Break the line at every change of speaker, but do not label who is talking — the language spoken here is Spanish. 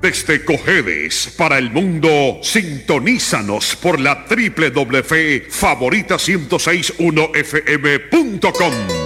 Desde Cojedes para el mundo, sintonízanos por la www.favorita1061fm.com.